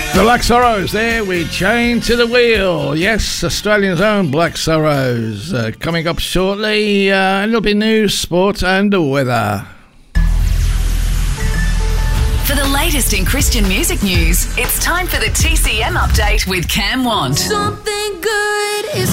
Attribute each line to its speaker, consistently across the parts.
Speaker 1: The Black Sorrows there, we chain to the wheel. Yes, Australia's own Black Sorrows. Coming up shortly, it'll be news, sport and weather.
Speaker 2: For the latest in Christian music news, it's time for the TCM update with Cam Want.
Speaker 3: Something good is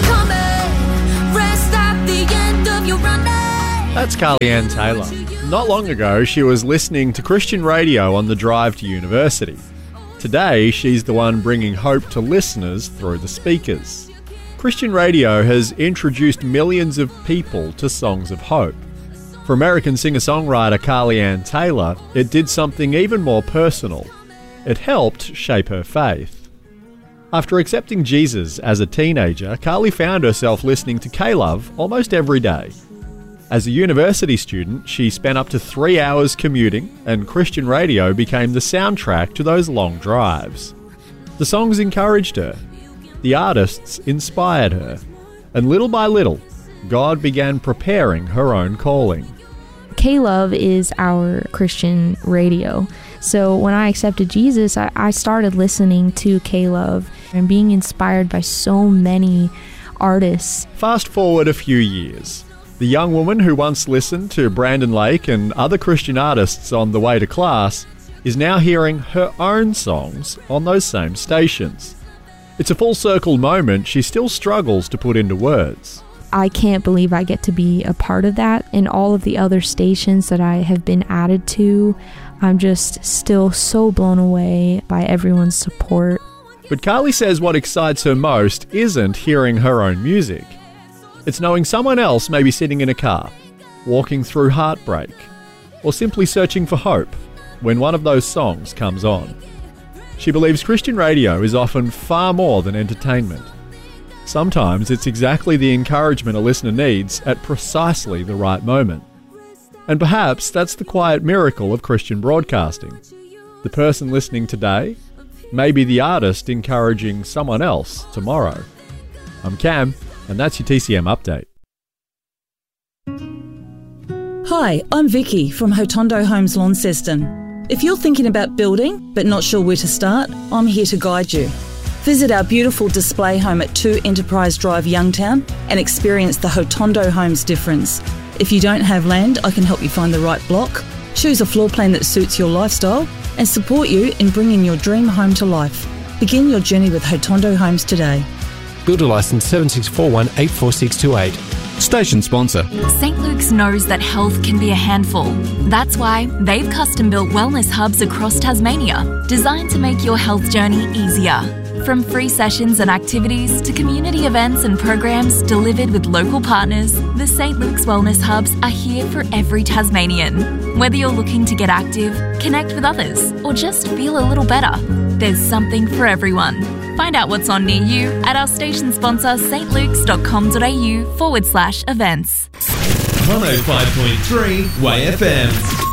Speaker 3: coming. Rest at the end of your running.
Speaker 4: That's Carly-Ann Taylor. Not long ago, she was listening to Christian radio on the drive to university. Today, she's the one bringing hope to listeners through the speakers. Christian radio has introduced millions of people to songs of hope. For American singer-songwriter Carly-Ann Taylor, it did something even more personal. It helped shape her faith. After accepting Jesus as a teenager, Carly found herself listening to K-Love almost every day. As a university student, she spent up to 3 hours commuting, and Christian radio became the soundtrack to those long drives. The songs encouraged her. The artists inspired her. And little by little, God began preparing her own calling.
Speaker 5: K-Love is our Christian radio. So when I accepted Jesus, I started listening to K-Love and being inspired by so many artists.
Speaker 4: Fast forward a few years. The young woman who once listened to Brandon Lake and other Christian artists on the way to class is now hearing her own songs on those same stations. It's a full circle moment she still struggles to put into words.
Speaker 5: I can't believe I get to be a part of that, and all of the other stations that I have been added to. I'm just still so blown away by everyone's support.
Speaker 4: But Carly says what excites her most isn't hearing her own music. It's knowing someone else may be sitting in a car, walking through heartbreak, or simply searching for hope when one of those songs comes on. She believes Christian radio is often far more than entertainment. Sometimes it's exactly the encouragement a listener needs at precisely the right moment. And perhaps that's the quiet miracle of Christian broadcasting. The person listening today may be the artist encouraging someone else tomorrow. I'm Cam, and that's your TCM update.
Speaker 6: Hi, I'm Vicky from Hotondo Homes Launceston. If you're thinking about building but not sure where to start, I'm here to guide you. Visit our beautiful display home at 2 Enterprise Drive, Youngtown, and experience the Hotondo Homes difference. If you don't have land, I can help you find the right block, choose a floor plan that suits your lifestyle, and support you in bringing your dream home to life. Begin your journey with Hotondo Homes today.
Speaker 7: Builder licence 7641-84628. Station sponsor.
Speaker 8: St. Luke's knows that health can be a handful. That's why they've custom-built wellness hubs across Tasmania, designed to make your health journey easier. From free sessions and activities to community events and programs delivered with local partners, the St. Luke's Wellness Hubs are here for every Tasmanian. Whether you're looking to get active, connect with others, or just feel a little better, there's something for everyone. Find out what's on near you at our station sponsor stlukes.com.au/events.
Speaker 9: 105.3 YFM.